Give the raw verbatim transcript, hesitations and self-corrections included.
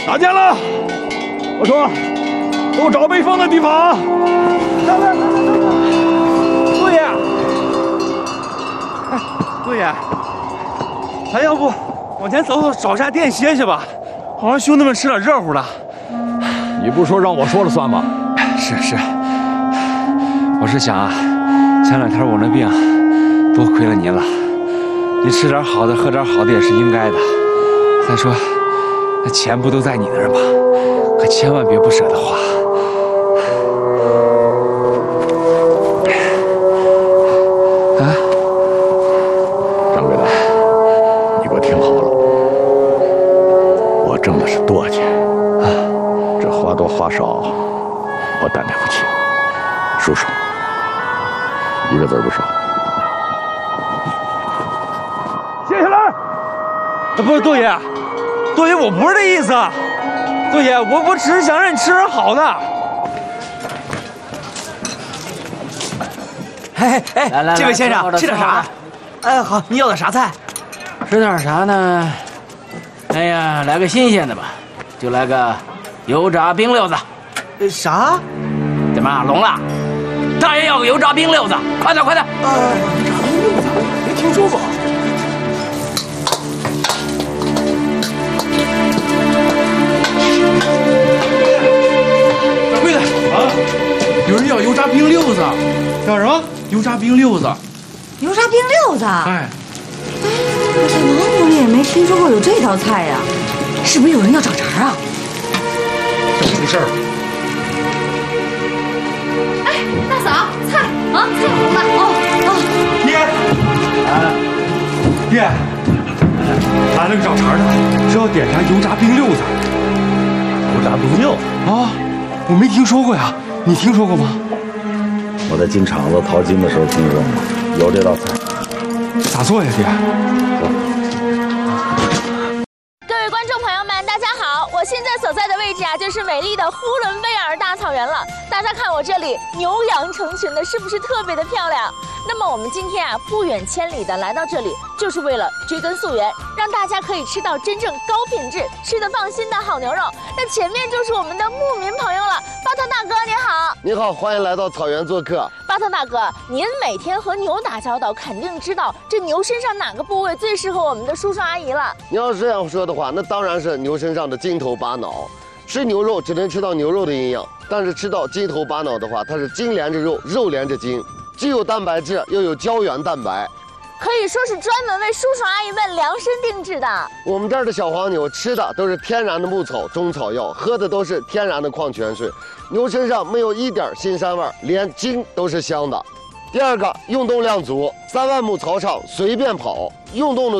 打架了！我说，都找被封的地方。来来来，杜爷，哎，杜爷，咱要不往前走走，找家店歇歇吧，好让兄弟们吃点热乎的。 你不说让我说了算吗？ 是是，我是想啊，前两天我那病，多亏了您了。您吃点好的，喝点好的也是应该的。再说，那钱不都在你那儿吗？可千万别不舍得花。啊， 掌柜的，你给我听好了，我挣的是多钱啊，这花多花少，我担待不起。叔叔，一个字不少。 接下来，不是杜爷，杜爷，我不是这意思。杜爷，我我只是想让你吃点好的。 哎哎， 来来， 这位先生吃点啥？哎，好，你要的啥菜？ 吃点啥呢？哎呀，来个新鲜的吧，就来个油炸冰溜子。 呃，啥？ 怎么聋了？大爷要个油炸冰溜子，快点快点！ 呃，油炸冰溜子，没听说过。 掌柜的啊，有人要油炸冰溜子，叫什么？油炸冰溜子。 油炸冰溜子？ 哎， 我在王府里也没听说过有这道菜呀，是不是有人要找茬啊？ 这出事儿了。 哎，大嫂，菜啊，菜红了。哦哦， 爹，啊，爹，来了个找茬的，说要点啥油炸冰溜子。 油炸冰溜啊，我没听说过呀，你听说过吗？ 我在进厂子淘金的时候听说过，有这道菜。 咋做呀，爹？ 各位观众朋友们，大家好！我现在所在的位置啊，就是美丽的呼伦贝尔大草原了。大家看我这里牛羊成群的，是不是特别的漂亮？那么我们今天啊，不远千里的来到这里，就是为了追根溯源，让大家可以吃到真正高品质、吃得放心的好牛肉。那前面就是我们的牧民朋友了，巴特大哥你好。 你好，欢迎来到草原做客。 巴特大哥，您每天和牛打交道，肯定知道这牛身上哪个部位最适合我们的叔叔阿姨了。 你要是这样说的话，那当然是牛身上的筋头巴脑。吃牛肉只能吃到牛肉的营养，但是吃到筋头巴脑的话，它是筋连着肉，肉连着筋，既有蛋白质，又有胶原蛋白， 可以说是专门为叔叔阿姨们量身定制的。 我们这儿的小黄牛吃的都是天然的牧草、中草药，喝的都是天然的矿泉水，牛身上没有一点腥膻味，连筋都是香的。第二个，运动量足，三万亩草场随便跑，运动的